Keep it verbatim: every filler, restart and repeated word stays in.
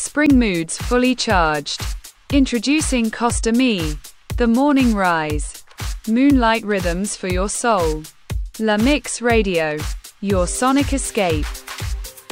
Spring moods fully charged. Introducing Costa Me, the morning rise. Moonlight rhythms for your soul. La Mix Radio, your sonic escape.